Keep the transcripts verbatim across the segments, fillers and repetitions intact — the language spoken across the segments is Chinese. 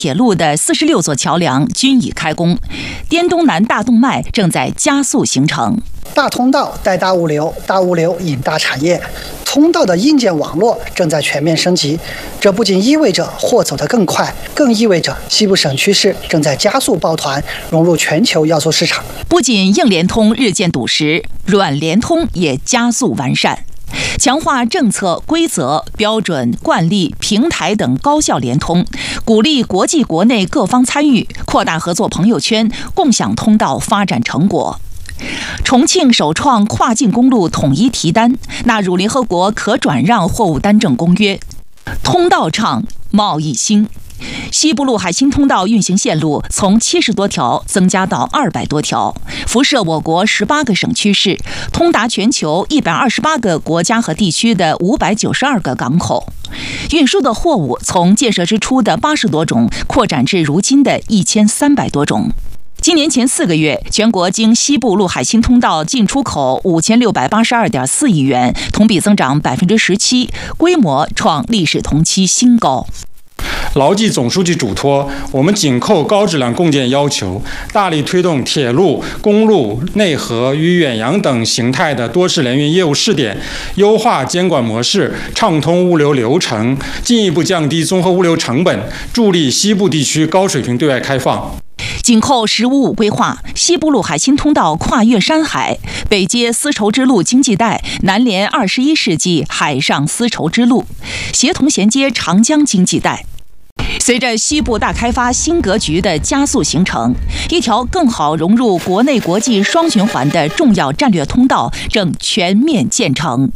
铁路的四十六座桥梁均已开工，滇东南大动脉正在加速形成。 大通道带大物流，大物流引大产业，通道的硬件网络正在全面升级。这不仅意味着货走得更快，更意味着西部省区市正在加速抱团融入全球要素市场。 不仅硬联通日渐笃实，软联通也加速完善。强化政策、规则、标准、惯例、平台等高效联通，鼓励国际国内各方参与，扩大合作朋友圈，共享通道发展成果。重庆首创跨境公路统一提单，纳入联合国可转让货物单证公约。通道畅，贸易兴。西部陆海新通道运行线路从七十多条增加到二百多条，辐射我国十八个省区市，通达全球一百二十八个国家和地区的五百九十二个港口。运输的货物从建设之初的八十多种扩展至如今的一千三百多种。今年前四个月，全国经西部陆海新通道进出口五千六百八十二点四亿元，同比增长百分之十七，规模创历史同期新高。 牢记总书记嘱托，我们紧扣高质量共建要求，大力推动铁路、公路、内河与远洋等形态的多式联运业务试点，优化监管模式，畅通物流流程，进一步降低综合物流成本，助力西部地区高水平对外开放。 紧扣“十五五”规划，西部陆海新通道跨越山海，北接丝绸之路经济带，南连二十一世纪海上丝绸之路，协同衔接长江经济带。随着西部大开发新格局的加速形成，一条更好融入国内国际双循环的重要战略通道正全面建成。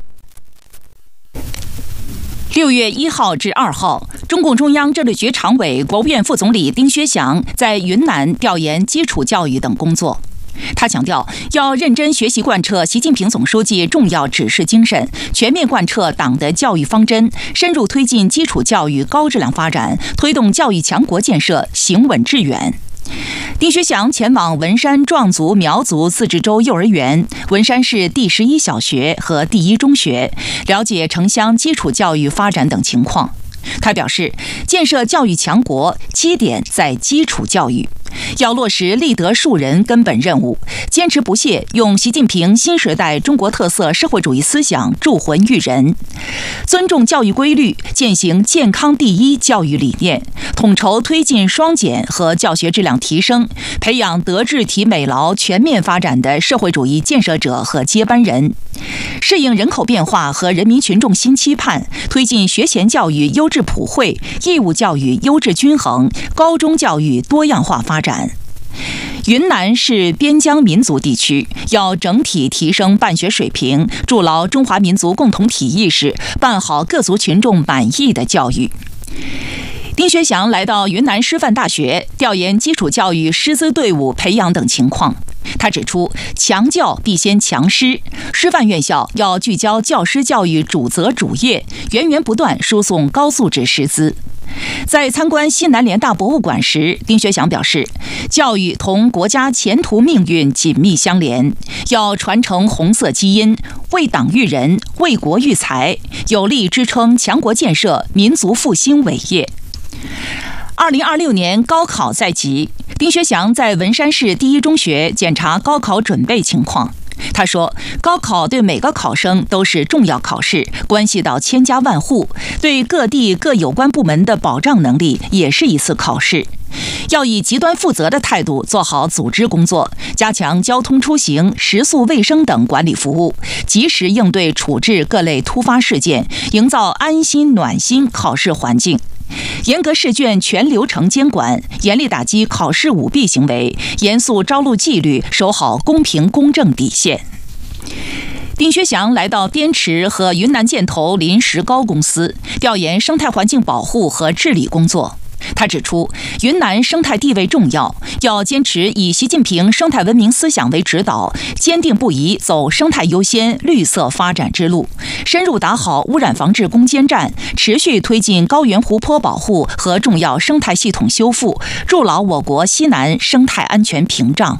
六月一号至二号，中共中央政治局常委、国务院副总理丁薛祥在云南调研基础教育等工作。他强调，要认真学习贯彻习近平总书记重要指示精神，全面贯彻党的教育方针，深入推进基础教育高质量发展，推动教育强国建设行稳致远。丁薛祥前往文山壮族苗族自治州幼儿园、文山市第十一小学和第一中学，了解城乡基础教育发展等情况。他表示，建设教育强国基点在基础教育，要落实立德树人根本任务，坚持不懈用习近平新时代中国特色社会主义思想铸魂育人，尊重教育规律，践行健康第一教育理念，统筹推进双减和教学质量提升，培养德智体美劳全面发展的社会主义建设者和接班人，适应人口变化和人民群众新期盼，推进学前教育优质普惠、义务教育优质均衡、高中教育多样化发展。云南是边疆民族地区，要整体提升办学水平，筑牢中华民族共同体意识，办好各族群众满意的教育。丁薛祥来到云南师范大学调研基础教育师资队伍培养等情况。他指出，强教必先强师，师范院校要聚焦教师教育主责主业，源源不断输送高素质师资。在参观西南联大博物馆时，丁薛祥表示，教育同国家前途命运紧密相连，要传承红色基因，为党育人，为国育才，有力支撑强国建设、民族复兴伟业。二零二六年高考在即，丁薛祥在文山市第一中学检查高考准备情况。他说，高考对每个考生都是重要考试，关系到千家万户，对各地各有关部门的保障能力也是一次考试。要以极端负责的态度做好组织工作，加强交通出行、食宿卫生等管理服务，及时应对处置各类突发事件，营造安心暖心考试环境。严格试卷全流程监管，严厉打击考试舞弊行为，严肃招录纪律，守好公平公正底线。丁薛祥来到滇池和云南建投临石膏公司，调研生态环境保护和治理工作。他指出，云南生态地位重要，要坚持以习近平生态文明思想为指导，坚定不移走生态优先、绿色发展之路，深入打好污染防治攻坚战，持续推进高原湖泊保护和重要生态系统修复，筑牢我国西南生态安全屏障。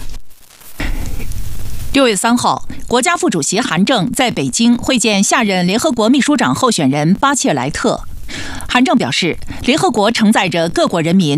六月三号，国家副主席韩正在北京会见下任联合国秘书长候选人巴切莱特。 韩正表示，联合国承载着各国人民